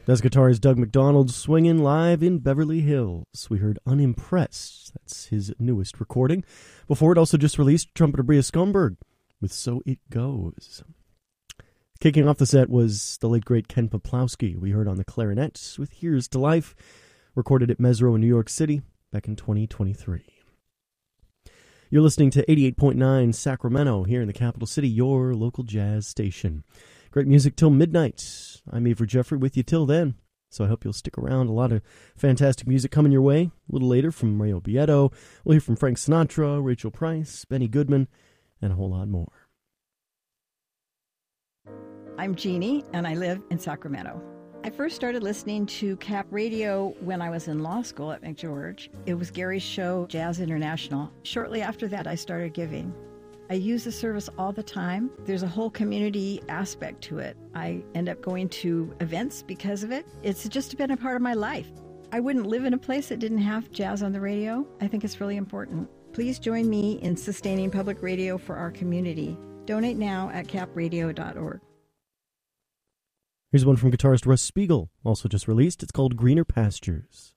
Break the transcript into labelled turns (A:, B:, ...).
A: That's guitarist Doug McDonald swinging live in Beverly Hills. We heard Unimpressed. That's his newest recording. Before it, also just released trumpeter Bria Skomberg with So It Goes. Kicking off the set was the late great Ken Poplawski. We heard on the clarinet with Here's to Life, recorded at Mesro in New York City back in 2023. You're listening to 88.9 Sacramento here in the capital city, your local jazz station. Great music till midnight. I'm Avery Jeffrey with you till then, so I hope you'll stick around. A lot of fantastic music coming your way. A little later from Ray Obiedo. We'll hear from Frank Sinatra, Rachel Price, Benny Goodman, and a whole lot more.
B: I'm Jeannie, and I live in Sacramento. I first started listening to Cap Radio when I was in law school at McGeorge. It was Gary's show, Jazz International. Shortly after that, I started giving. I use the service all the time. There's a whole community aspect to it. I end up going to events because of it. It's just been a part of my life. I wouldn't live in a place that didn't have jazz on the radio. I think it's really important. Please join me in sustaining public radio for our community. Donate now at capradio.org.
A: Here's one from guitarist Russ Spiegel, also just released. It's called Greener Pastures.